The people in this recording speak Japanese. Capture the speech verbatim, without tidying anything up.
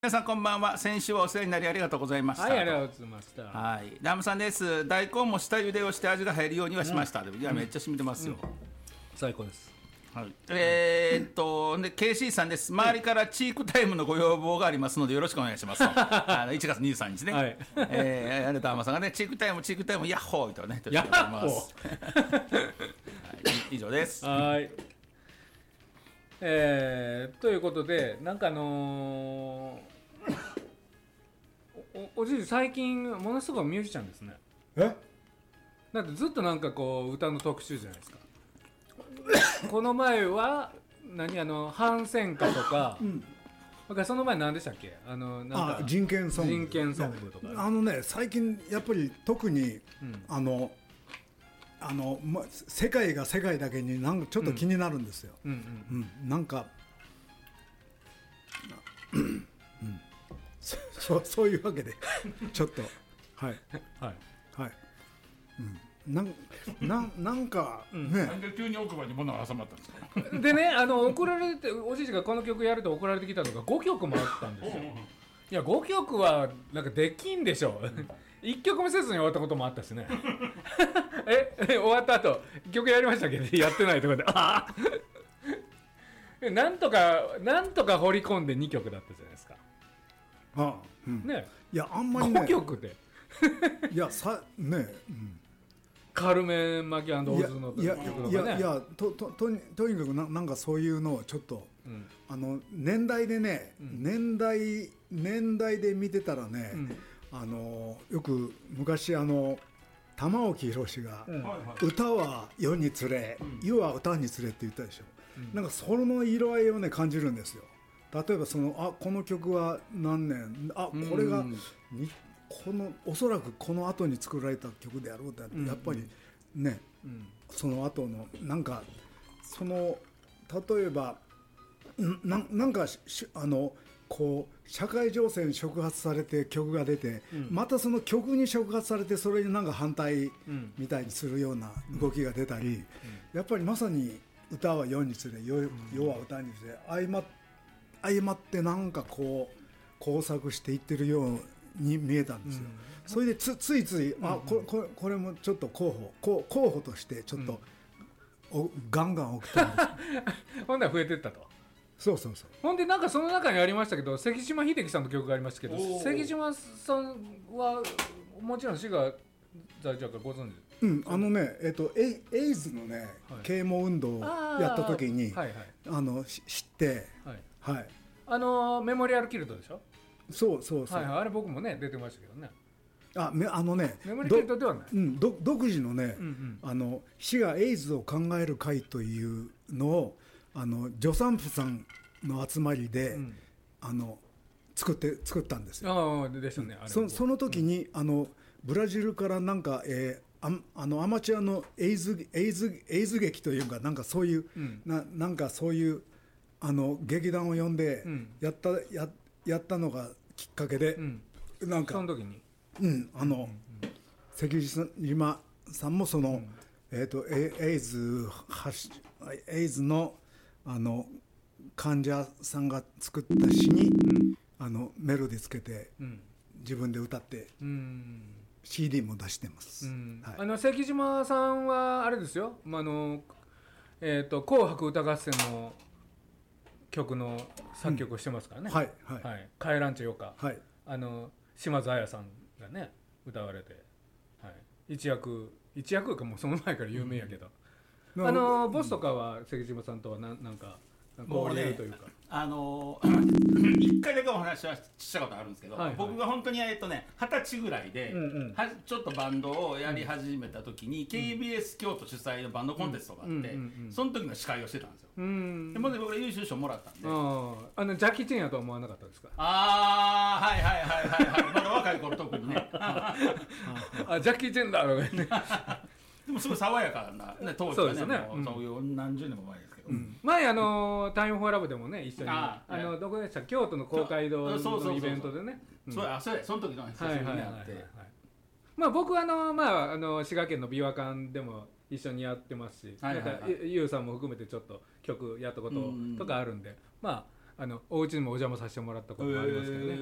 皆さんこんばんは。先週はお世話になりありがとうございました。 はい、ありがとうございました。 はい、ラムさんです。大根も下茹でをして味が入るようにはしました。うん、いやめっちゃ染みてますよ。うん、 最高です。 はい、えー、っとで ケーシー さんです。周りからチークタイムのご要望がありますのでよろしくお願いしますあのいちがつにじゅうさんにちね。はい、えー、あれとアマさんがねチークタイムチークタイムヤッホーとねヤッホー、はい、 以上です。 はい。えー、ということでなんかあのーお, おじい最近ものすごいミュージシャンですね。 えだってずっとなんかこう歌の特集じゃないですかこの前は何あの反戦歌とか、うん、だからその前何でしたっけあのなんかあ人権ソング人権ソングとかあのね最近やっぱり特に、うん、あのあの、ま、世界が世界だけになんかちょっと気になるんですよ、うんうんうん、なんかうんそ, そういうわけでちょっとはいはいはい、うん、なんななんかね、うん、 なんで急に奥歯に物が挟まったんですかでねあの送られておじいちがこの曲やると送られてきたのがごきょくもあったんですよいやごきょくはなんかできんでしょ、うん、いっきょくもせずに終わったこともあったしねええ終わった後曲やりましたけどやってないとかであなんとかなんとか掘り込んでにきょくだったじゃないですか。 ああうん、 ね、 いやあんまりねごきょくでいやさね、うん、 カルメン・マキアンド・オズの曲とかねいやいやとととにとにかく な, なんかそういうのをちょっと、うん、あの年代でね、うん、年代年代で見てたらね、うん、あのよく昔あの玉置宏が、うん、歌は世につれ、うん、世は歌につれって言ったでしょ、うん、なんかその色合いをね感じるんですよ。例えばそのあこの曲は何年あこれがにこのおそらくこの後に作られた曲であろうって、うん、やっぱりね、うん、その後のなんかその例えばな, なんかあのこう社会情勢に触発されて曲が出て、うん、またその曲に触発されてそれになんか反対みたいにするような動きが出たり、うんうん、やっぱりまさに歌は世につれ 世, 世は歌につれ相まって相まってなんかこう工作していってるように見えたんですよ、うん、それで つ, ついつい、うん、あ こ, こ, これもちょっと候補候補としてちょっと、うん、おガンガン起きたんですほんでは増えてったと。 そうそうそう。 ほんでなんかその中にありましたけど関島秀樹さんの曲がありましたけど関島さんはもちろん滋賀在住かご存知。 うん、あのね、えっと、エ, エイズのね、はい、啓蒙運動をやった時に あ,、はいはい、あの知って、はいはい、 あのメモリアルキルトでしょ。 そうそうそう、 はいはい、あれ僕もね出てましたけどね。 あめあのねメモリアルキルトではない、 うん、ど独自のね、うんうん、あの市がエイズを考える会というのをあの助産婦さんの集まりで、うん、あの作って作ったんですよ。 あですよね、あれそ, その時に、うん、あのブラジルからなんか、えーあ, あのアマチュアのエイズ、エイズ、エイズ劇というかなんかそういう、うん、な, なんかそういうあの劇団を呼んでやった、うん、や, やったのがきっかけで、うん、なんかその時に、 うんあの、うんうん、関島さんもその、うんえー、とエイズエイズ の, あの患者さんが作った詩に、うん、あのメロディーつけて、うん、自分で歌って、うんシーディー も出してます、うんはい、あの関島さんはあれですよ、まあのえー、と紅白歌合戦の曲の作曲をしてますからね、 うん、はいはいはい、帰らんちゃよか、 はい、 あの島津亜矢さんがね歌われて、はい、一躍一躍かもうその前から有名やけど、うん、あのボスとかは関島さんとはななんか交流というか、ね、 あのいっかいだけお話はしたことあるんですけど、はいはい、僕が本当にえっとねはたちぐらいで、うんうん、はちょっとバンドをやり始めた時に、うん、ケービーエス 京都主催のバンドコンテストがあって、うんうんうんうん、その時の司会をしてたんですよ、うん、で僕が優秀賞もらったんで、 ああのジャッキー・チェンやとは思わなかったですか。 ああはいはいはいはいはいまだ若い頃特にねあジャッキー・チェンだとかねでもすごい爽やかな、ね、当時は ね, そう, ねもう、うん、そういう何十年も前ですけど、うん、 前あのタイムフォーラブでもね一緒にああのどこでした京都の公会堂のイベントでねそうやそれその時の久しぶりに会ってまあ僕はあのまああの滋賀県の琵琶館でも一緒にやってますし、はいはいはい、なんかゆうさんも含めてちょっと曲やったこととかあるんで、うん、まああのお家にもお邪魔させてもらったこともありますけどね、